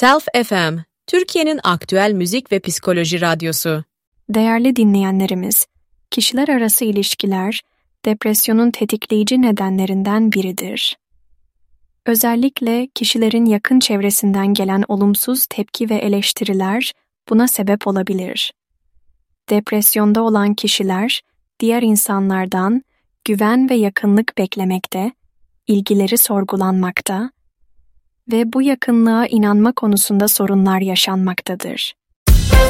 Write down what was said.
Self FM, Türkiye'nin aktüel müzik ve psikoloji radyosu. Değerli dinleyenlerimiz, kişiler arası ilişkiler, depresyonun tetikleyici nedenlerinden biridir. Özellikle kişilerin yakın çevresinden gelen olumsuz tepki ve eleştiriler buna sebep olabilir. Depresyonda olan kişiler, diğer insanlardan güven ve yakınlık beklemekte, ilgileri sorgulanmakta ve bu yakınlığa inanma konusunda sorunlar yaşanmaktadır.